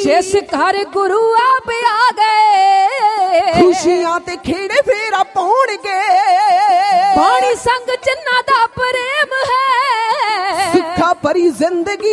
जिस घर गुरु आप आ गए खुशियां ते खेड़े फेरा पाउणगे बाणी संग जिन्ना दा प्रेम है सुखा भरी जिंदगी